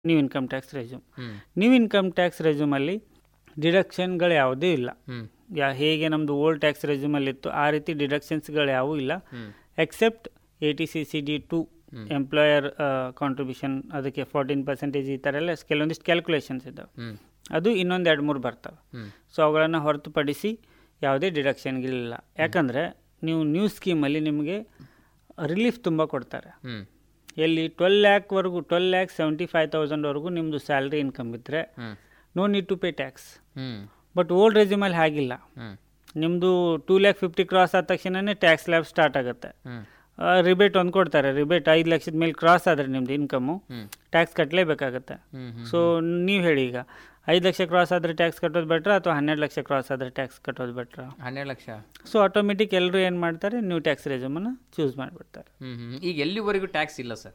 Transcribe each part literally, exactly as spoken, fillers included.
New income tax resume. ಹ್ಮ್. New income tax ರೆಸ್ಯೂಮಲ್ಲಿ ಡಿಡಕ್ಷನ್ಗಳು ಯಾವುದೇ ಇಲ್ಲ. ಹ್ಮ್. ಯಾ ಹೇಗೆ ನಮ್ಮದು ಓಲ್ಡ್ ಟ್ಯಾಕ್ಸ್ ರೆಸ್ಯೂಮಲ್ಲಿ ಇತ್ತು ಆ ರೀತಿ ಡಿಡಕ್ಷನ್ಸ್ಗಳು ಯಾವುವು ಇಲ್ಲ. ಹ್ಮ್. Accept A T C C D to employer contribution, ಅದಕ್ಕೆ ಫೋರ್ಟೀನ್ ಪರ್ಸೆಂಟೇಜ್ ಈ ಥರ ಎಲ್ಲ ಕೆಲವೊಂದಿಷ್ಟು ಕ್ಯಾಲ್ಕುಲೇಷನ್ಸ್ ಇದ್ದಾವೆ. ಹ್ಮ್. ಅದು ಇನ್ನೊಂದು ಎರಡು ಮೂರು ಬರ್ತವೆ. ಹ್ಮ್. ಸೊ ಅವುಗಳನ್ನು ಹೊರತುಪಡಿಸಿ ಯಾವುದೇ ಡಿಡಕ್ಷನ್ಗಳಿಲ್ಲ. ಯಾಕಂದರೆ ನೀವು ನ್ಯೂ ಸ್ಕೀಮಲ್ಲಿ ನಿಮಗೆ ರಿಲೀಫ್ ತುಂಬ ಕೊಡ್ತಾರೆ. ಹ್ಮ್. ಎಲ್ಲಿ twelve ಲ್ಯಾಕ್ವರೆಗೂ twelve lac seventy five ತೌಸಂಡ್ವರೆಗೂ ನಿಮ್ಮದು ಸ್ಯಾಲ್ರಿ ಇನ್ಕಮ್ ಇದ್ದರೆ ಹ್ಮ್. No need to pay tax. Hmm. But old ರೆಸ್ಯೂಮಲ್ಲಿ ಹಾಗಿಲ್ಲ. ಹ್ಮ್. ನಿಮ್ಮದು ಟೂ ಲ್ಯಾಕ್ ಫಿಫ್ಟಿ ಕ್ರಾಸ್ ಆದ ತಕ್ಷಣವೇ ಟ್ಯಾಕ್ಸ್ ಲ್ಯಾಬ್ ಸ್ಟಾರ್ಟ್ ಆಗುತ್ತೆ. ಹ್ಮ್. ರಿಬೇಟ್ ಒಂದು ಕೊಡ್ತಾರೆ. ರಿಬೇಟ್ ಐದು ಲಕ್ಷದ ಮೇಲೆ ಕ್ರಾಸ್ ಆದರೆ ನಿಮ್ಮದು ಇನ್ಕಮು ಹ್ಮ್. ಟ್ಯಾಕ್ಸ್ ಕಟ್ಟಲೇಬೇಕಾಗತ್ತೆ. ಹ್ಮ್. ಹ್ಮ್. ಸೊ ನೀವು ಹೇಳಿ, ಈಗ ಐದು ಲಕ್ಷ ಕ್ರಾಸ್ ಆದರೆ ಟ್ಯಾಕ್ಸ್ ಕಟ್ಟೋದು ಬೆಟ್ರಾ ಅಥವಾ ಹನ್ನೆರಡು ಲಕ್ಷ ಕ್ರಾಸ್ ಆದರೆ ಟ್ಯಾಕ್ಸ್ ಕಟ್ಟೋದು ಬೆಟ್ರಾ? ಹನ್ನೆರಡು ಲಕ್ಷ. ಸೊ ಆಟೋಮೆಟಿಕ್ ಎಲ್ಲರೂ ಏನು ಮಾಡ್ತಾರೆ, ನ್ಯೂ ಟ್ಯಾಕ್ಸ್ ರೆಸ್ಯೂಮನ್ನು ಚೂಸ್ ಮಾಡಿಬಿಡ್ತಾರೆ. ಹ್ಮ್. ಹ್ಮ್. ಈಗ ಎಲ್ಲಿವರೆಗೂ ಟ್ಯಾಕ್ಸ್ ಇಲ್ಲ ಸರ್?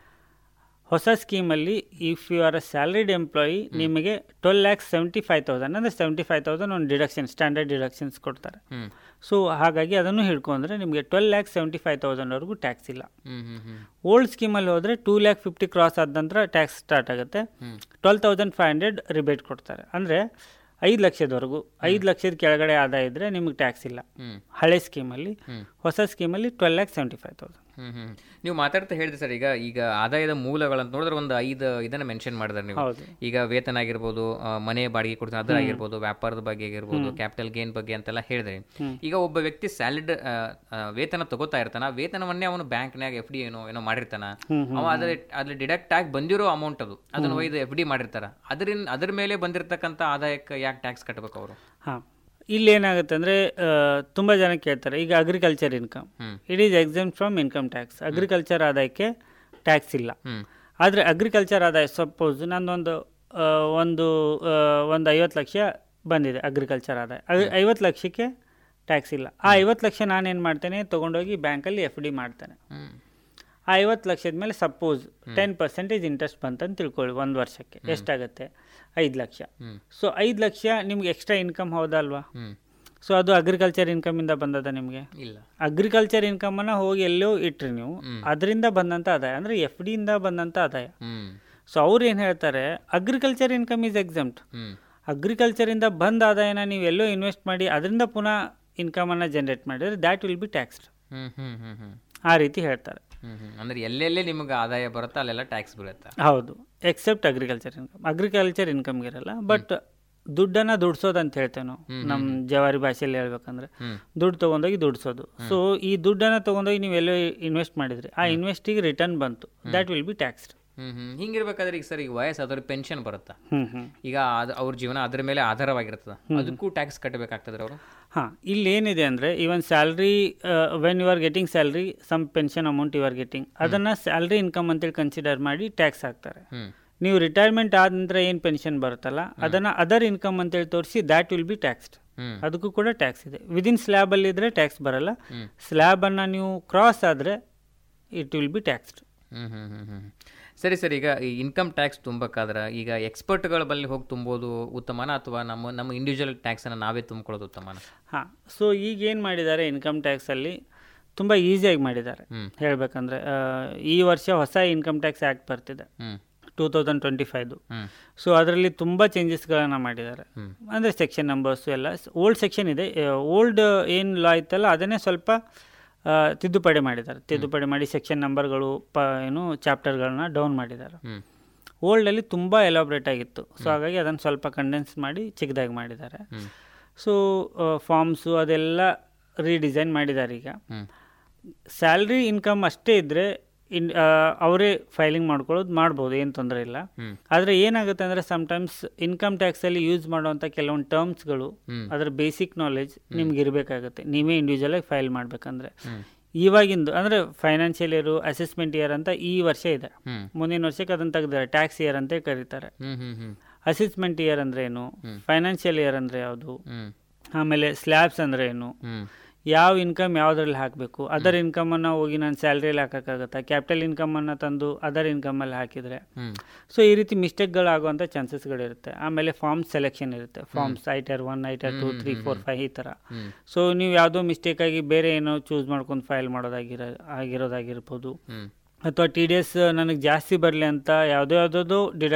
ಹೊಸ ಸ್ಕೀಮಲ್ಲಿ if you are a salaried employee ನಿಮಗೆ twelve lakhs seventy five thousand ಅಂದರೆ ಸೆವೆಂಟಿ ಫೈವ್ ತೌಸಂಡ್ ಒಂದು ಡಿಡಕ್ಷನ್, ಸ್ಟ್ಯಾಂಡರ್ಡ್ ಡಿಡಕ್ಷನ್ಸ್ ಕೊಡ್ತಾರೆ. ಹ್ಮ್. ಸೊ ಹಾಗಾಗಿ ಅದನ್ನು ಹಿಡ್ಕೊಂಡ್ರೆ ನಿಮಗೆ twelve lac seventy five ತೌಸಂಡ್ವರೆಗೂ tax ಇಲ್ಲ. ಹ್ಮ್. ಹ್ಮ್. ಹ್ಮ್. ಓಲ್ಡ್ ಸ್ಕೀಮಲ್ಲಿ ಹೋದರೆ ಟೂ ಲ್ಯಾಕ್ ಫಿಫ್ಟಿ ಕ್ರಾಸ್ ಆದ ನಂತರ ಟ್ಯಾಕ್ಸ್ ಸ್ಟಾರ್ಟ್ ಆಗುತ್ತೆ. ಹ್ಮ್. Twelve thousand five hundred rebate ಕೊಡ್ತಾರೆ. ಅಂದರೆ ಐದು ಲಕ್ಷದವರೆಗೂ, ಐದು ಲಕ್ಷದ ಕೆಳಗಡೆ ಆದಾಯ ಇದ್ದರೆ ನಿಮಗೆ ಟ್ಯಾಕ್ಸ್ ಇಲ್ಲ ಹ್ಮ್. ಹಳೆ ಸ್ಕೀಮಲ್ಲಿ. ಹ್ಮ್. ಹೊಸ ಸ್ಕೀಮಲ್ಲಿ twelve lac seventy five thousand. ಹ್ಮ್. ಹ್ಮ್. ನೀವು ಮಾತಾಡ್ತಾ ಹೇಳಿದ್ರಿ ಸರ್, ಈಗ ಈಗ ಆದಾಯದ ಮೂಲಗಳಂತ ನೋಡಿದ್ರೆ ಒಂದು ಐದು ಇದನ್ನ ಮೆನ್ಷನ್ ಮಾಡಿದ್ರೆ ನೀವು. ಹೌದು. ಈಗ ವೇತನ ಆಗಿರ್ಬೋದು, ಆ, ಮನೆ ಬಾಡಿಗೆ ಕೊಡ್ತಾರೆ ಅದು ಆಗಿರ್ಬೋದು, ವ್ಯಾಪಾರದ ಬಗ್ಗೆ ಆಗಿರ್ಬೋದು, ಕ್ಯಾಪಿಟಲ್ ಗೇನ್ ಬಗ್ಗೆ ಅಂತೆಲ್ಲ ಹೇಳಿದ್ರಿ. ಈಗ ಒಬ್ಬ ವ್ಯಕ್ತಿ ಸ್ಯಾಲರಿಡ್ ವೇತನ ತಗೋತಾ ಇರ್ತಾನ, ವೇತನವನ್ನೇ ಅವನು ಬ್ಯಾಂಕ್ನಾಗ ಎಫ್ ಡಿ ಏನೋ ಏನೋ ಮಾಡಿರ್ತಾನ, ಅವ ಅದ್ರ ಅದ್ರ ಡಿಡಕ್ಟ್ ಆಗಿ ಬಂದಿರೋ ಅಮೌಂಟ್ ಅದು ಅದನ್ನ ಒಯ್ದು ಎಫ್ ಡಿ ಮಾಡಿರ್ತಾರ. ಅದರಿಂದ ಅದ್ರ ಮೇಲೆ ಬಂದಿರತಕ್ಕಂಥ ಆದಾಯಕ್ಕೆ ಯಾಕೆ ಟ್ಯಾಕ್ಸ್ ಕಟ್ಟಬೇಕು ಅವರು? ಹಾಂ, ಇಲ್ಲಿ ಏನಾಗುತ್ತೆ ಅಂದರೆ ತುಂಬ ಜನ ಕೇಳ್ತಾರೆ, ಈಗ agriculture income it is exempt from income tax. Agriculture ಆದಾಯಕ್ಕೆ ಟ್ಯಾಕ್ಸ್ ಇಲ್ಲ. ಆದರೆ ಅಗ್ರಿಕಲ್ಚರ್ ಆದಾಯ ಸಪೋಸ್ ನಂದೊಂದು ಆ, ಒಂದು ಆ, ಒಂದು ಐವತ್ತು ಲಕ್ಷ ಬಂದಿದೆ ಅಗ್ರಿಕಲ್ಚರ್ ಆದಾಯ, ಐವತ್ತು ಲಕ್ಷಕ್ಕೆ ಟ್ಯಾಕ್ಸ್ ಇಲ್ಲ. ಆ ಐವತ್ತು ಲಕ್ಷ ನಾನೇನು ಮಾಡ್ತೇನೆ, ತೊಗೊಂಡೋಗಿ ಬ್ಯಾಂಕಲ್ಲಿ ಎಫ್ ಡಿ ಮಾಡ್ತೇನೆ. ಆ ಐವತ್ತು ಲಕ್ಷದ ಮೇಲೆ ಸಪೋಸ್ ಟೆನ್ ಪರ್ಸೆಂಟೇಜ್ ಇಂಟ್ರೆಸ್ಟ್ ಬಂತಂತ ತಿಳ್ಕೊಳ್ಳಿ, ಒಂದು ವರ್ಷಕ್ಕೆ ಎಷ್ಟಾಗುತ್ತೆ? ಐದು ಲಕ್ಷ. ಸೊ ಐದು ಲಕ್ಷ ನಿಮ್ಗೆ ಎಕ್ಸ್ಟ್ರಾ ಇನ್ಕಮ್ ಹೌದಲ್ವಾ? ಸೊ ಅದು ಅಗ್ರಿಕಲ್ಚರ್ ಇನ್ಕಮಿಂದ ಬಂದದ ನಿಮಗೆ? ಇಲ್ಲ. ಅಗ್ರಿಕಲ್ಚರ್ ಇನ್ಕಮನ್ನು ಹೋಗಿ ಎಲ್ಲೋ ಇಟ್ರಿ ನೀವು, ಅದರಿಂದ ಬಂದಂಥ ಆದಾಯ ಅಂದರೆ ಎಫ್ ಡಿಯಿಂದ ಬಂದಂಥ ಆದಾಯ. ಸೊ ಅವ್ರು ಏನು ಹೇಳ್ತಾರೆ, ಅಗ್ರಿಕಲ್ಚರ್ ಇನ್ಕಮ್ ಈಸ್ ಎಕ್ಸೆಂಪ್ಟ್. ಅಗ್ರಿಕಲ್ಚರಿಂದ ಬಂದ ಆದಾಯನ ನೀವು ಎಲ್ಲೋ ಇನ್ವೆಸ್ಟ್ ಮಾಡಿ ಅದರಿಂದ ಪುನಃ ಇನ್ಕಮನ್ನು ಜನ್ರೇಟ್ ಮಾಡಿದರೆ ದ್ಯಾಟ್ ವಿಲ್ ಬಿ ಟ್ಯಾಕ್ಸ್ಡ್. ಆ ರೀತಿ ಹೇಳ್ತಾರೆ. ಅಂದ್ರೆ ಎಲ್ಲೆಲ್ಲೇ ನಿಮಗೆ ಆದಾಯ ಬರುತ್ತಾ ಅಲ್ಲೆಲ್ಲ ಟ್ಯಾಕ್ಸ್ ಬೀಳುತ್ತೆ. ಹೌದು, ಎಕ್ಸೆಪ್ಟ್ ಅಗ್ರಿಕಲ್ಚರ್ ಇನ್ಕಮ್. ಅಗ್ರಿಕಲ್ಚರ್ ಇನ್ಕಮ್ಗೆ ಇರಲ್ಲ. ಬಟ್ ದುಡ್ಡನ್ನು ದುಡ್ಸೋದು ಅಂತ ಹೇಳ್ತೇವೆ ನಾವು ನಮ್ಮ ಜವಾರಿ ಭಾಷೆಯಲ್ಲಿ ಹೇಳ್ಬೇಕಂದ್ರೆ, ದುಡ್ಡು ತೊಗೊಂಡೋಗಿ ದುಡ್ಸೋದು. ಸೊ ಈ ದುಡ್ಡನ್ನು ತೊಗೊಂಡೋಗಿ ನೀವು ಎಲ್ಲೋ ಇನ್ವೆಸ್ಟ್ ಮಾಡಿದ್ರಿ, ಆ ಇನ್ವೆಸ್ಟಿಗೆ ರಿಟರ್ನ್ ಬಂತು, ದ್ಯಾಟ್ ವಿಲ್ ಬಿ ಟ್ಯಾಕ್ಸ್ಡ್. ಹ್ಮ್ ಹ್ಮ್ ಹಿಂಗಿರ್ಬೇಕಾದ್ರೆ ಈಗ ಸರ್, ಈಗ ವಯಸ್ಸಾದವ್ರಿಗೆ ಪೆನ್ಷನ್ ಬರುತ್ತಾ? ಹ್ಮ್ ಹ್ಮ್ ಈಗ ಅದು ಅವ್ರ ಜೀವನ ಅದ್ರ ಮೇಲೆ ಆಧಾರವಾಗಿರ್ತದೆ, ಅದಕ್ಕೂ ಟ್ಯಾಕ್ಸ್ ಕಟ್ಟಬೇಕಾಗ್ತದೆ ಅವರು? ಹಾಂ, ಇಲ್ಲಿ ಏನಿದೆ ಅಂದರೆ, ಇವನ್ salary when you are getting salary, some pension amount you are getting, ಅದನ್ನು ಸ್ಯಾಲ್ರಿ ಇನ್ಕಮ್ ಅಂತೇಳಿ ಕನ್ಸಿಡರ್ ಮಾಡಿ ಟ್ಯಾಕ್ಸ್ ಹಾಕ್ತಾರೆ. ನೀವು ರಿಟೈರ್ಮೆಂಟ್ ಆದ ನಂತರ ಏನು ಪೆನ್ಷನ್ ಬರುತ್ತಲ್ಲ, ಅದನ್ನು ಅದರ್ ಇನ್ಕಮ್ ಅಂತೇಳಿ ತೋರಿಸಿ ದ್ಯಾಟ್ ವಿಲ್ ಬಿ ಟ್ಯಾಕ್ಸ್ಡ್. ಅದಕ್ಕೂ ಕೂಡ ಟ್ಯಾಕ್ಸ್ ಇದೆ. ವಿದಿನ್ ಸ್ಲ್ಯಾಬಲ್ಲಿ ಇದ್ದರೆ ಟ್ಯಾಕ್ಸ್ ಬರಲ್ಲ. ಸ್ಲ್ಯಾಬನ್ನು ನೀವು ಕ್ರಾಸ್ ಆದರೆ ಇಟ್ ವಿಲ್ ಬಿ ಟ್ಯಾಕ್ಸ್ಡ್. ಹ್ಮ್ ಹ್ಮ್ ಹ್ಮ್ ಹ್ಮ್ ಸರಿ ಸರ್, ಈಗ ಈ ಇನ್ಕಮ್ ಟ್ಯಾಕ್ಸ್ ತುಂಬಬೇಕಾದ್ರೆ ಈಗ ಎಕ್ಸ್ಪರ್ಟ್ಗಳ ಬಳಿ ಹೋಗಿ ತುಂಬೋದು ಉತ್ತಮನ ಅಥವಾ ನಮ್ಮ ನಮ್ಮ ಇಂಡಿವಿಜುವಲ್ ಟ್ಯಾಕ್ಸನ್ನು ನಾವೇ ತುಂಬ್ಕೊಳ್ಳೋದು ಉತ್ತಮನ? ಹಾಂ, ಸೊ ಈಗ ಏನು ಮಾಡಿದ್ದಾರೆ ಇನ್ಕಮ್ ಟ್ಯಾಕ್ಸಲ್ಲಿ, ತುಂಬ ಈಸಿಯಾಗಿ ಮಾಡಿದ್ದಾರೆ ಹೇಳಬೇಕಂದ್ರೆ. ಈ ವರ್ಷ ಹೊಸ ಇನ್ಕಮ್ ಟ್ಯಾಕ್ಸ್ ಆ್ಯಕ್ಟ್ ಬರ್ತಿದೆ ಟೂ ತೌಸಂಡ್ ಟ್ವೆಂಟಿ ಫೈವ್ದು. ಸೊ ಅದರಲ್ಲಿ ತುಂಬ ಚೇಂಜಸ್ಗಳನ್ನು ಮಾಡಿದ್ದಾರೆ. ಅಂದರೆ ಸೆಕ್ಷನ್ ನಂಬರ್ಸು ಎಲ್ಲ ಓಲ್ಡ್ ಸೆಕ್ಷನ್ ಇದೆ, ಓಲ್ಡ್ ಏನು ಲಾ ಇತ್ತಲ್ಲ ಅದನ್ನೇ ಸ್ವಲ್ಪ ತಿದ್ದುಪಡಿ ಮಾಡಿದ್ದಾರೆ. ತಿದ್ದುಪಡಿ ಮಾಡಿ ಸೆಕ್ಷನ್ ನಂಬರ್ಗಳು ಪ ಏನು ಚಾಪ್ಟರ್ಗಳನ್ನ ಡೌನ್ ಮಾಡಿದ್ದಾರೆ. ಓಲ್ಡಲ್ಲಿ ತುಂಬ ಎಲಾಬ್ರೇಟ್ ಆಗಿತ್ತು. ಸೊ ಹಾಗಾಗಿ ಅದನ್ನು ಸ್ವಲ್ಪ ಕಂಡೆನ್ಸ್ ಮಾಡಿ ಚಿಕ್ಕದಾಗಿ ಮಾಡಿದ್ದಾರೆ. ಸೊ ಫಾರ್ಮ್ಸು ಅದೆಲ್ಲ ರೀಡಿಸೈನ್ ಮಾಡಿದ್ದಾರೆ. ಈಗ ಸ್ಯಾಲ್ರಿ ಇನ್ಕಮ್ ಅಷ್ಟೇ ಇದ್ದರೆ ಇನ್ ಅವರೇ ಫೈಲಿಂಗ್ ಮಾಡ್ಕೊಳ್ಳೋದು ಮಾಡ್ಬೋದು, ಏನು ತೊಂದರೆ ಇಲ್ಲ. ಆದರೆ ಏನಾಗುತ್ತೆ ಅಂದರೆ ಸಮ್ಟೈಮ್ಸ್ ಇನ್ಕಮ್ ಟ್ಯಾಕ್ಸಲ್ಲಿ ಯೂಸ್ ಮಾಡುವಂಥ ಕೆಲವೊಂದು ಟರ್ಮ್ಸ್ಗಳು, ಅದರ ಬೇಸಿಕ್ ನಾಲೆಜ್ ನಿಮ್ಗೆ ಇರಬೇಕಾಗುತ್ತೆ ನೀವೇ ಇಂಡಿವಿಜುವಲಾಗಿ ಫೈಲ್ ಮಾಡಬೇಕಂದ್ರೆ. ಇವಾಗಿಂದು ಅಂದರೆ ಫೈನಾನ್ಷಿಯಲ್ ಇಯರು, ಅಸೆಸ್ಮೆಂಟ್ ಇಯರ್ ಅಂತ ಈ ವರ್ಷ ಇದೆ. ಮುಂದಿನ ವರ್ಷಕ್ಕೆ ಅದನ್ನು ತೆಗೆದಿದ್ದಾರೆ, ಟ್ಯಾಕ್ಸ್ ಇಯರ್ ಅಂತ ಕರೀತಾರೆ. ಅಸೆಸ್ಮೆಂಟ್ ಇಯರ್ ಅಂದರೆ ಏನು, ಫೈನಾನ್ಷಿಯಲ್ ಇಯರ್ ಅಂದರೆ ಯಾವುದು, ಆಮೇಲೆ ಸ್ಲ್ಯಾಬ್ಸ್ ಅಂದರೆ ಏನು, ಯಾವ ಇನ್ಕಮ್ ಯಾವುದ್ರಲ್ಲಿ ಹಾಕಬೇಕು, ಅದರ್ ಇನ್ಕಮನ್ನು ಹೋಗಿ ನಾನು ಸ್ಯಾಲ್ರಿಯಲ್ಲಿ ಹಾಕೋಕ್ಕಾಗತ್ತಾ, ಕ್ಯಾಪಿಟಲ್ ಇನ್ಕಮನ್ನು ತಂದು ಅದರ್ ಇನ್ಕಮಲ್ಲಿ ಹಾಕಿದರೆ. ಸೊ ಈ ರೀತಿ ಮಿಸ್ಟೇಕ್ಗಳಾಗುವಂಥ ಚಾನ್ಸಸ್ಗಳಿರುತ್ತೆ. ಆಮೇಲೆ ಫಾರ್ಮ್ಸ್ ಸೆಲೆಕ್ಷನ್ ಇರುತ್ತೆ, forms ಐಟರ್ one, ಐಟರ್ to, three, four, five ಈ ಥರ. ಸೊ ನೀವು ಯಾವುದೋ ಮಿಸ್ಟೇಕಾಗಿ ಬೇರೆ ಏನೋ ಚೂಸ್ ಮಾಡ್ಕೊಂಡು ಫೈಲ್ ಮಾಡೋದಾಗಿರೋ ಆಗಿರೋದಾಗಿರ್ಬೋದು, ಅಥವಾ ಟಿ ಡಿ ಎಸ್ ನನಗೆ ಜಾಸ್ತಿ ಬರಲಿ ಅಂತ ಯಾವುದೋ ಯಾವುದೋ ಡಿಡ